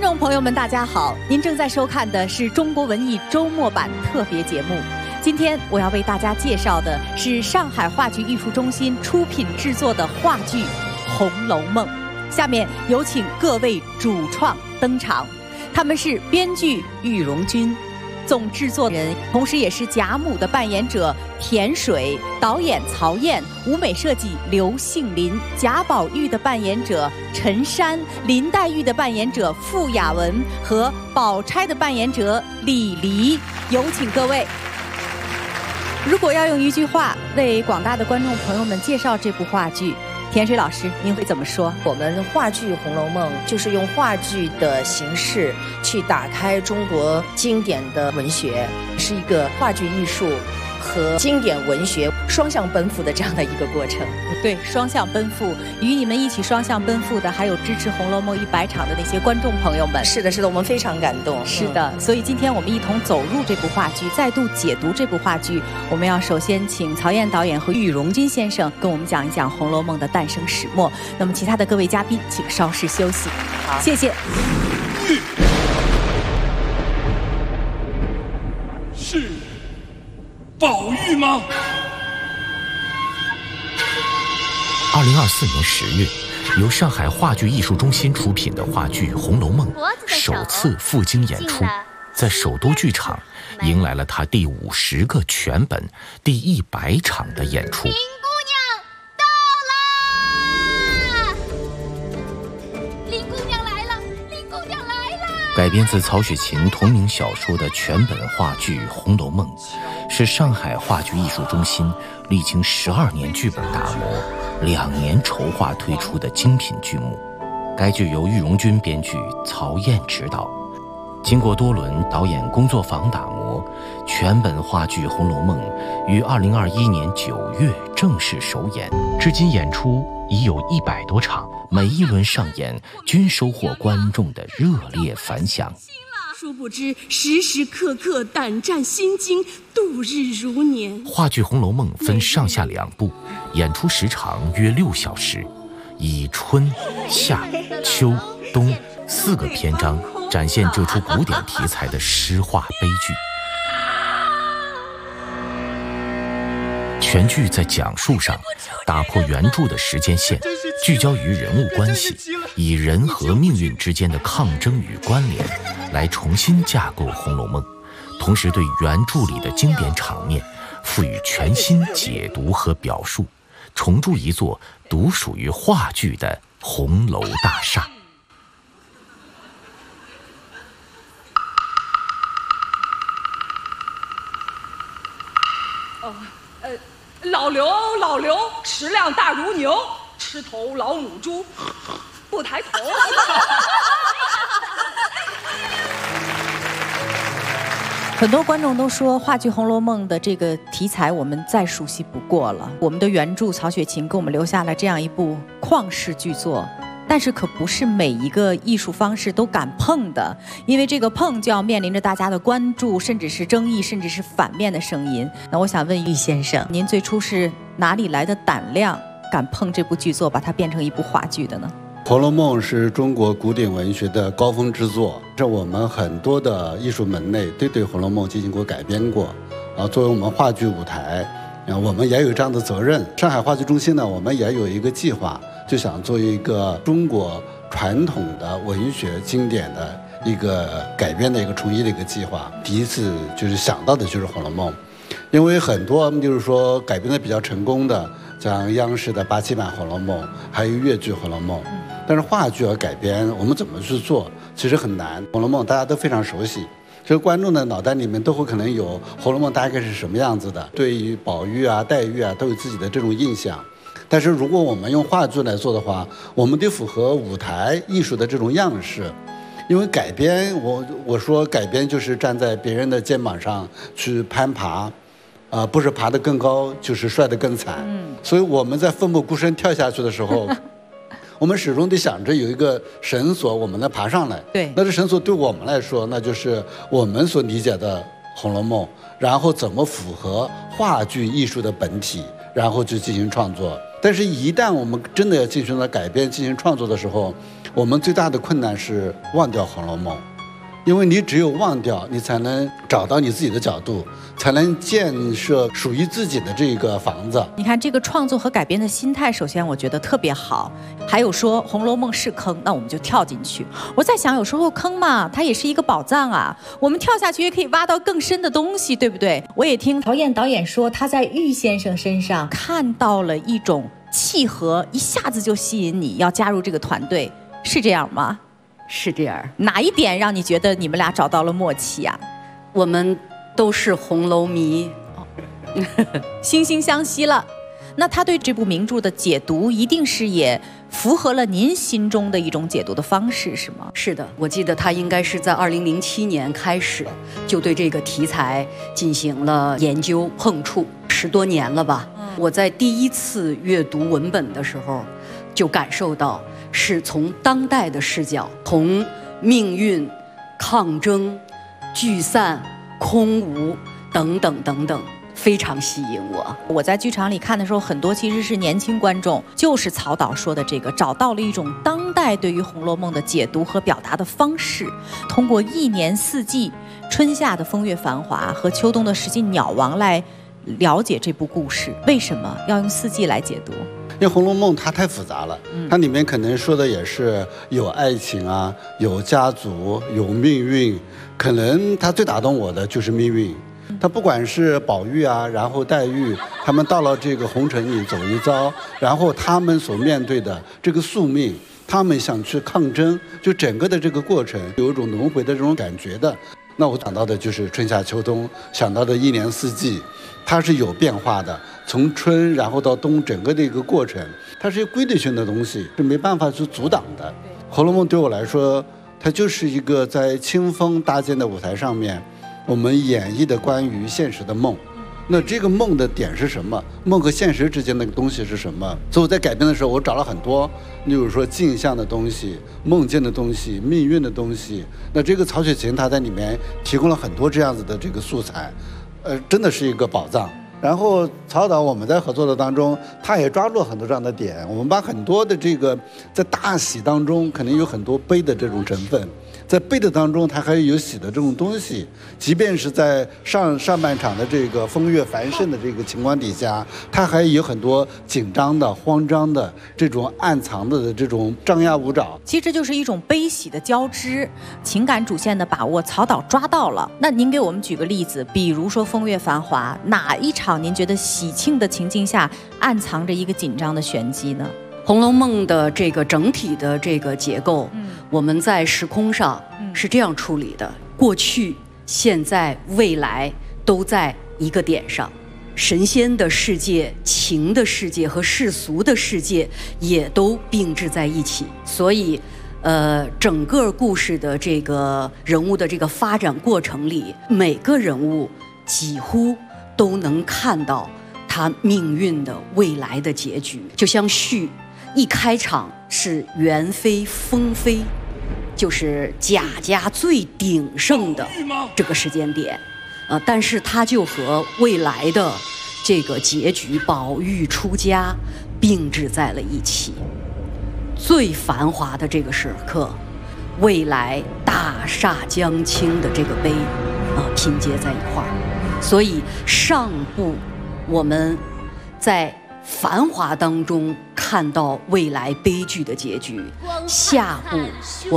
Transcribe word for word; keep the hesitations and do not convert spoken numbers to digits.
众朋友们，大家好！您正在收看的是中国文艺周末版特别节目。今天我要为大家介绍的是上海话剧艺术中心出品制作的话剧《红楼梦》。下面有请各位主创登场，他们是编剧玉荣君、总制作人，同时也是贾母的扮演者田水，导演曹燕，舞美设计刘杏林，贾宝玉的扮演者陈珊，林黛玉的扮演者傅雅文和宝钗的扮演者李黎。有请各位。如果要用一句话为广大的观众朋友们介绍这部话剧，田水老师您会怎么说？ 我们话剧《红楼梦》就是用话剧的形式去打开中国经典的文学，是一个话剧艺术和经典文学双向奔赴的这样的一个过程。 对，双向奔赴，与你们一起双向奔赴的还有支持《红楼梦》一百场的那些观众朋友们。 是的，是的，我们非常感动。 是的，嗯、所以今天我们一同走入这部话剧，再度解读这部话剧。我们要首先请曹燕导演和玉荣君先生跟我们讲一讲《红楼梦》的诞生始末。那么其他的各位嘉宾，请稍事休息。 好， 谢谢。 是宝玉吗？ 二零二四年十月，由上海话剧艺术中心出品的话剧《红楼梦》首次赴京演出，在首都剧场迎来了他第五十个全本、第一百场的演出。 林姑娘到啦！林姑娘来了！林姑娘来了！ 改编自曹雪芹同名小说的全本话剧《红楼梦》，是上海话剧艺术中心历经十二年剧本打磨、两年筹划推出的精品剧目。该剧由玉荣君编剧，曹燕执导。经过多轮导演工作坊打磨，全本话剧《红楼梦》于二零二一年九月正式首演，至今演出已有一百多场，每一轮上演均收获观众的热烈反响。 殊不知时时刻刻胆战心惊，度日如年。 话剧《红楼梦》分上下两部，演出时长约六小时，以春、夏、秋、冬四个篇章展现这出古典题材的诗化悲剧。全剧在讲述上打破原著的时间线，聚焦于人物关系，以人和命运之间的抗争与关联来重新架构《红楼梦》，同时对原著里的经典场面赋予全新解读和表述，重铸一座独属于话剧的红楼大厦。 哦，呃，老刘，老刘，食量大如牛，吃头老母猪，不抬头。 很多观众都说话剧《红楼梦》的这个题材我们再熟悉不过了，我们的原著曹雪芹给我们留下了这样一部旷世巨作，但是可不是每一个艺术方式都敢碰的，因为这个碰就要面临着大家的关注，甚至是争议，甚至是反面的声音。那我想问玉先生，您最初是哪里来的胆量敢碰这部剧作，把它变成一部话剧的呢？ 《红楼梦》是中国古典文学的高峰之作，这我们很多的艺术门类都对《红楼梦》进行过改编过。啊，作为我们话剧舞台，啊，我们也有这样的责任。上海话剧中心呢，我们也有一个计划，就想做一个中国传统的文学经典的一个改编的一个重译的一个计划。第一次就是想到的就是《红楼梦》，因为很多就是说改编的比较成功的，像央视的八七版《红楼梦》，还有粤剧《红楼梦》。但是话剧要改编，我们怎么去做，其实很难。《红楼梦》大家都非常熟悉，所以观众的脑袋里面都会可能有《红楼梦》大概是什么样子的，对于宝玉啊、黛玉啊都有自己的这种印象。但是如果我们用话剧来做的话，我们得符合舞台艺术的这种样式，因为改编，我我说改编就是站在别人的肩膀上去攀爬。呃，不是爬得更高，就是摔得更惨。嗯，所以我们在奋不顾身跳下去的时候，我们始终得想着有一个绳索，我们能爬上来。 对， 那这绳索对我们来说，那就是我们所理解的《红楼梦》，然后怎么符合话剧艺术的本体，然后去进行创作。但是，一旦我们真的要进行了改编、进行创作的时候， 我们最大的困难是忘掉《红楼梦》，因为你只有忘掉，你才能找到你自己的角度，才能建设属于自己的这个房子。 你看这个创作和改编的心态，首先我觉得特别好。还有说《红楼梦》是坑，那我们就跳进去。我在想，有时候坑嘛，它也是一个宝藏啊，我们跳下去也可以挖到更深的东西，对不对？我也听陶燕导演说，他在玉先生身上看到了一种契合，一下子就吸引你要加入这个团队，是这样吗？ 是这样。 哪一点让你觉得你们俩找到了默契啊？ 我们都是红楼迷， 惺惺相惜了。那他对这部名著的解读，一定是也符合了您心中的一种解读的方式，是吗？ 是的，我记得他应该是在二零零七年开始就对这个题材进行了研究碰触，十多年了吧。嗯、我在第一次阅读文本的时候，就感受到是从当代的视角，从命运、抗争、聚散、空无等等等等。非常吸引我。 我在剧场里看的时候，很多其实是年轻观众，就是曹导说的这个，找到了一种当代对于《红楼梦》的解读和表达的方式，通过一年四季、春夏的风月繁华和秋冬的石矶鸟王来了解这部故事。为什么要用四季来解读？ 因为《红楼梦》它太复杂了，它里面可能说的也是有爱情啊，有家族，有命运，可能它最打动我的就是命运。他不管是宝玉啊，然后黛玉，他们到了这个红尘里走一遭，然后他们所面对的这个宿命，他们想去抗争，就整个的这个过程有一种轮回的这种感觉的。那我想到的就是春夏秋冬，想到的一年四季，它是有变化的，从春然后到冬，整个的一个过程，它是一个规律性的东西，是没办法去阻挡的。《红楼梦》对我来说，它就是一个在清风搭建的舞台上面，我们演绎的关于现实的梦。那这个梦的点是什么？梦和现实之间的东西是什么？所以我在改编的时候，我找了很多，例如说镜像的东西、梦境的东西、命运的东西。那这个曹雪芹他在里面提供了很多这样子的这个素材，呃，真的是一个宝藏。然后曹导我们在合作的当中，他也抓住了很多这样的点。我们把很多的这个在大喜当中，可能有很多悲的这种成分。在悲的当中，它还有喜的这种东西，即便是在上上半场的这个风月繁盛的这个情况底下，它还有很多紧张的、慌张的这种暗藏的这种张牙舞爪。 其实这就是一种悲喜的交织，情感主线的把握，曹导抓到了。那您给我们举个例子，比如说风月繁华，哪一场您觉得喜庆的情境下暗藏着一个紧张的玄机呢？ 《红楼梦》的这个整体的这个结构，嗯、我们在时空上是这样处理的：嗯、过去、现在、未来都在一个点上，神仙的世界、情的世界和世俗的世界也都并置在一起。所以，呃，整个故事的这个人物的这个发展过程里，每个人物几乎都能看到他命运的未来的结局，就像序。一开场是元妃、封妃，就是贾家最鼎盛的这个时间点，呃，但是它就和未来的这个结局宝玉出家并置在了一起。最繁华的这个时刻，未来大厦将倾的这个悲，啊、呃，拼接在一块儿。所以上部我们在繁华当中看到未来悲剧的结局，下部我